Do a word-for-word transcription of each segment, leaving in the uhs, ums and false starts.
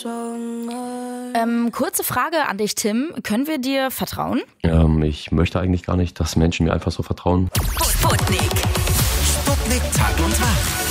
Ähm, kurze Frage an dich, Tim. Können wir dir vertrauen? Ähm, ich möchte eigentlich gar nicht, dass Menschen mir einfach so vertrauen. Sputnik. Sputnik Tag und Nacht.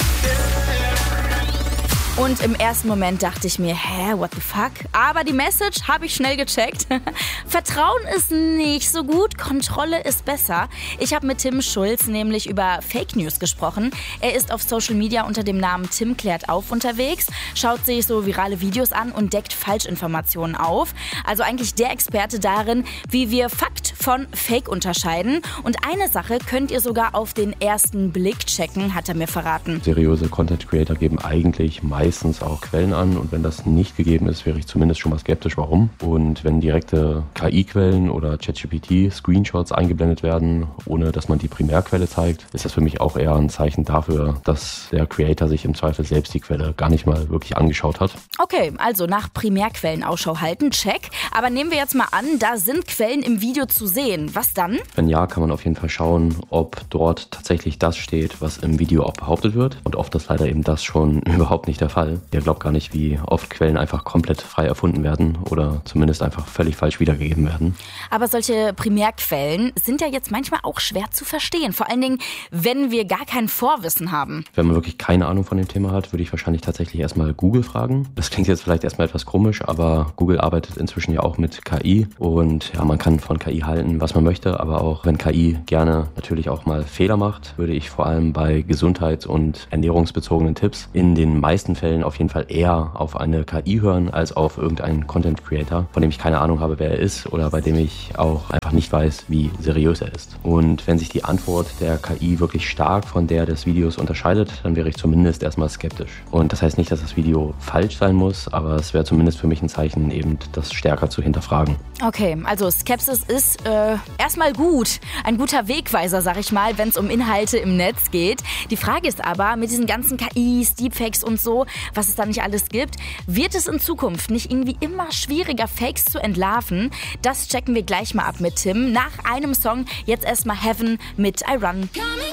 Und im ersten Moment dachte ich mir, hä, what the fuck? Aber die Message habe ich schnell gecheckt. Vertrauen ist nicht so gut, Kontrolle ist besser. Ich habe mit Tim Schulz nämlich über Fake News gesprochen. Er ist auf Social Media unter dem Namen Tim klärt auf unterwegs, schaut sich so virale Videos an und deckt Falschinformationen auf. Also eigentlich der Experte darin, wie wir Fakt von Fake unterscheiden. Und eine Sache könnt ihr sogar auf den ersten Blick checken, hat er mir verraten. Seriöse Content Creator geben eigentlich meistens auch Quellen an und wenn das nicht gegeben ist, wäre ich zumindest schon mal skeptisch, warum. Und wenn direkte K I-Quellen oder ChatGPT-Screenshots eingeblendet werden, ohne dass man die Primärquelle zeigt, ist das für mich auch eher ein Zeichen dafür, dass der Creator sich im Zweifel selbst die Quelle gar nicht mal wirklich angeschaut hat. Okay, also nach Primärquellen Ausschau halten, check. Aber nehmen wir jetzt mal an, da sind Quellen im Video zu sehen. Was dann? Wenn ja, kann man auf jeden Fall schauen, ob dort tatsächlich das steht, was im Video auch behauptet wird. Und oft ist leider eben das schon überhaupt nicht der Fall. Ihr glaubt gar nicht, wie oft Quellen einfach komplett frei erfunden werden oder zumindest einfach völlig falsch wiedergegeben werden. Aber solche Primärquellen sind ja jetzt manchmal auch schwer zu verstehen. Vor allen Dingen, wenn wir gar kein Vorwissen haben. Wenn man wirklich keine Ahnung von dem Thema hat, würde ich wahrscheinlich tatsächlich erstmal Google fragen. Das klingt jetzt vielleicht erstmal etwas komisch, aber Google arbeitet inzwischen ja auch mit K I. Und ja, man kann von K I halten, was man möchte. Aber auch wenn K I gerne natürlich auch mal Fehler macht, würde ich vor allem bei gesundheits- und ernährungsbezogenen Tipps in den meisten Fällen auf jeden Fall eher auf eine K I hören, als auf irgendeinen Content Creator, von dem ich keine Ahnung habe, wer er ist oder bei dem ich auch einfach nicht weiß, wie seriös er ist. Und wenn sich die Antwort der K I wirklich stark von der des Videos unterscheidet, dann wäre ich zumindest erstmal skeptisch. Und das heißt nicht, dass das Video falsch sein muss, aber es wäre zumindest für mich ein Zeichen, eben das stärker zu hinterfragen. Okay, also Skepsis ist äh, erstmal gut. Ein guter Wegweiser, sag ich mal, wenn es um Inhalte im Netz geht. Die Frage ist aber, mit diesen ganzen K Is, Deepfakes und so, was es da nicht alles gibt, wird es in Zukunft nicht irgendwie immer schwieriger, Fakes zu entlarven? Das checken wir gleich mal ab mit Tim. Nach einem Song jetzt erstmal Heaven mit I Run.